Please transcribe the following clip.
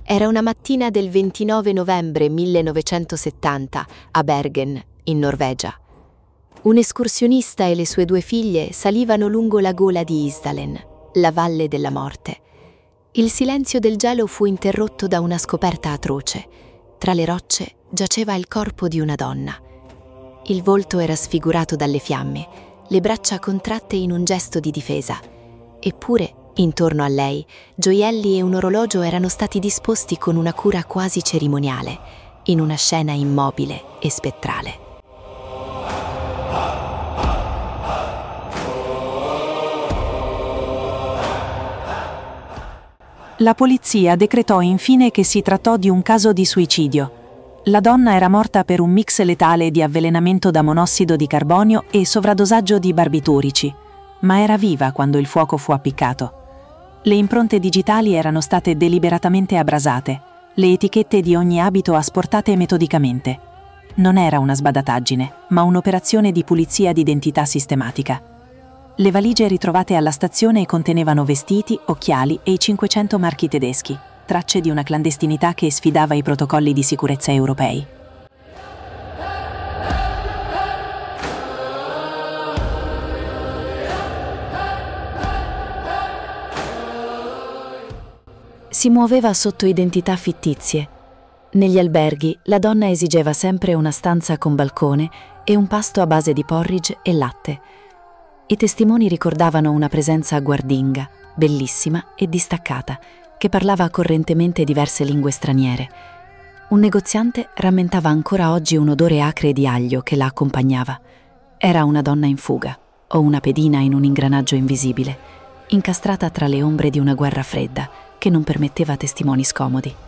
Era una mattina del 29 novembre 1970 a Bergen, in Norvegia. Un escursionista e le sue 2 figlie salivano lungo la gola di Isdalen, la valle della morte. Il silenzio del gelo fu interrotto da una scoperta atroce. Tra le rocce giaceva il corpo di una donna. Il volto era sfigurato dalle fiamme, le braccia contratte in un gesto di difesa. Eppure, intorno a lei, gioielli e un orologio erano stati disposti con una cura quasi cerimoniale, in una scena immobile e spettrale. La polizia decretò infine che si trattò di un caso di suicidio. La donna era morta per un mix letale di avvelenamento da monossido di carbonio e sovradosaggio di barbiturici, ma era viva quando il fuoco fu appiccato. Le impronte digitali erano state deliberatamente abrasate, le etichette di ogni abito asportate metodicamente. Non era una sbadataggine, ma un'operazione di pulizia d'identità sistematica. Le valigie ritrovate alla stazione contenevano vestiti, occhiali e i 500 marchi tedeschi, tracce di una clandestinità che sfidava i protocolli di sicurezza europei. Si muoveva sotto identità fittizie. Negli alberghi la donna esigeva sempre una stanza con balcone e un pasto a base di porridge e latte. I testimoni ricordavano una presenza guardinga, bellissima e distaccata, che parlava correntemente diverse lingue straniere. Un negoziante rammentava ancora oggi un odore acre di aglio che la accompagnava. Era una donna in fuga, o una pedina in un ingranaggio invisibile, incastrata tra le ombre di una guerra fredda che non permetteva testimoni scomodi.